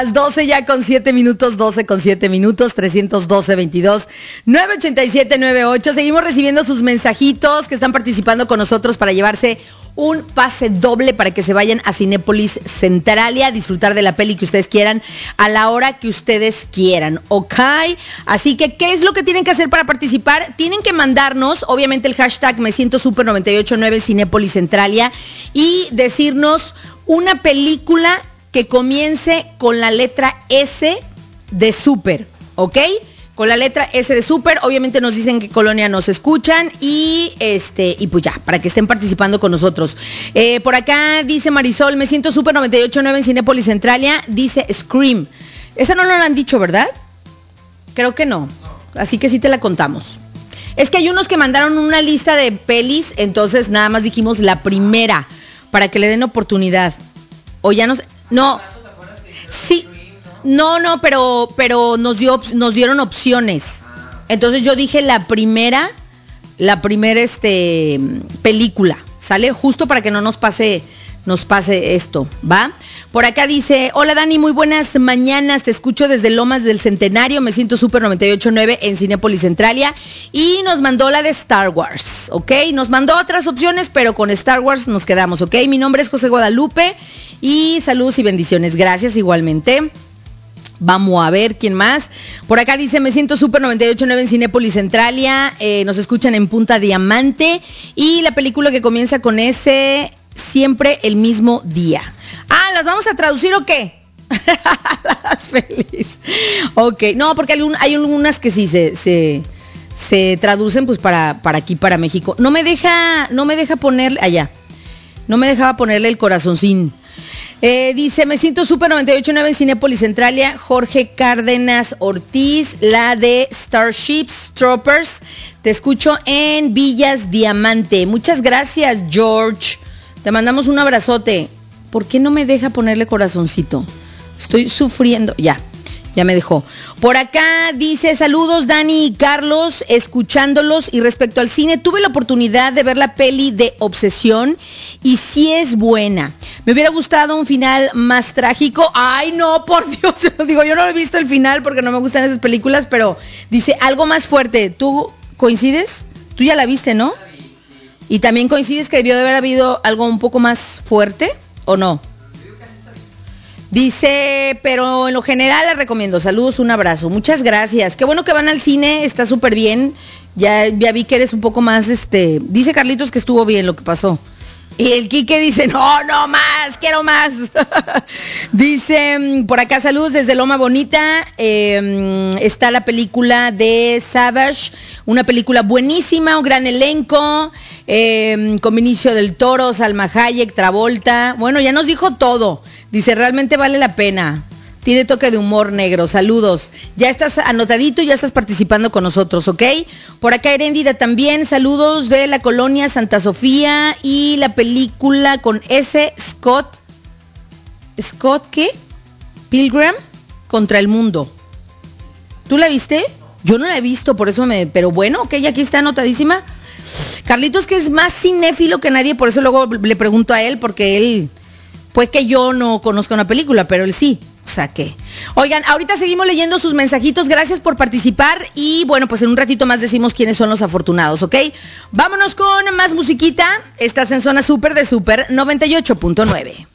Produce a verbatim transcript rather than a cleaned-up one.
doce ya con siete minutos, doce con siete minutos, trescientos doce, veintidós, nueve ochenta y siete, noventa y ocho. Seguimos recibiendo sus mensajitos que están participando con nosotros para llevarse un pase doble para que se vayan a Cinépolis Centralia a disfrutar de la peli que ustedes quieran a la hora que ustedes quieran, ¿ok? Así que, ¿qué es lo que tienen que hacer para participar? Tienen que mandarnos, obviamente, el hashtag Me Siento Super noventa y ocho nueve en Cinépolis Centralia y decirnos una película que comience con la letra S de Super, ¿ok? Con la letra S de Super, obviamente nos dicen qué colonia nos escuchan y este y pues ya, para que estén participando con nosotros. Eh, por acá dice Marisol, Me Siento Super noventa y ocho nueve en Cinépolis Centralia, dice Scream. Esa no nos la han dicho, ¿verdad? Creo que no, así que sí te la contamos. Es que hay unos que mandaron una lista de pelis, entonces nada más dijimos la primera, para que le den oportunidad. O ya nos... No, sí, no, no, pero, pero nos dio, nos dieron opciones. Entonces yo dije la primera, la primera este película, ¿sale? Justo para que no nos pase, nos pase esto, ¿va? Por acá dice, hola Dani, muy buenas mañanas, te escucho desde Lomas del Centenario, Me Siento Super noventa y ocho nueve en Cinépolis Centralia, y nos mandó la de Star Wars, ¿ok? Nos mandó otras opciones, pero con Star Wars nos quedamos, ¿ok? Mi nombre es José Guadalupe, y saludos y bendiciones, gracias igualmente. Vamos a ver quién más. Por acá dice, Me Siento Super noventa y ocho nueve en Cinépolis Centralia, eh, nos escuchan en Punta Diamante, y la película que comienza con ese, Siempre el Mismo Día. Ah, ¿las vamos a traducir o qué? Las feliz. Ok, no, porque hay, un, hay algunas que sí se, se, se traducen pues para, para aquí, para México. No me deja, no me deja ponerle, allá, no me dejaba ponerle el corazoncín. Eh, dice, Me Siento Super noventa y ocho nueve en Cinépolis Centralia, Jorge Cárdenas Ortiz, la de Starships Troopers. Te escucho en Villas Diamante. Muchas gracias, George. Te mandamos un abrazote. ¿Por qué no me deja ponerle corazoncito? Estoy sufriendo. Ya, ya me dejó. Por acá dice, saludos Dani y Carlos, escuchándolos. Y respecto al cine, tuve la oportunidad de ver la peli de Obsesión y sí es buena. Me hubiera gustado un final más trágico. Ay, no, por Dios. Digo, yo no he visto el final porque no me gustan esas películas, pero dice algo más fuerte. ¿Tú coincides? Tú ya la viste, ¿no? ¿Y también coincides que debió de haber habido algo un poco más fuerte o no? Dice, pero en lo general les recomiendo. Saludos, un abrazo. Muchas gracias. Qué bueno que van al cine, está súper bien. Ya, ya vi que eres un poco más, este... Dice Carlitos que estuvo bien lo que pasó. Y el Quique dice, no, no más, quiero más. Dice, por acá, saludos desde Loma Bonita. Eh, está la película de Savage, una película buenísima, un gran elenco, eh, con Benicio del Toro, Salma Hayek, Travolta. Bueno, ya nos dijo todo. Dice, realmente vale la pena. Tiene toque de humor negro. Saludos. Ya estás anotadito y ya estás participando con nosotros, ¿ok? Por acá Heréndida también. Saludos de la colonia Santa Sofía y la película con S. Scott. ¿Scott qué? Pilgrim contra el mundo. ¿Tú la viste? Yo no la he visto, por eso me... Pero bueno, ok, aquí está anotadísima. Carlitos, que es más cinéfilo que nadie, por eso luego le pregunto a él, porque él... Pues que yo no conozco una película, pero él sí. O sea que... Oigan, ahorita seguimos leyendo sus mensajitos. Gracias por participar. Y bueno, pues en un ratito más decimos quiénes son los afortunados, ¿ok? Vámonos con más musiquita. Estás en Zona Super de Super noventa y ocho punto nueve.